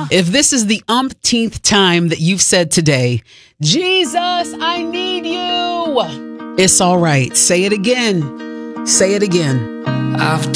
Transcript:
If this is the umpteenth time that you've said today, Jesus, I need you, it's all right. Say it again. Say it again. I've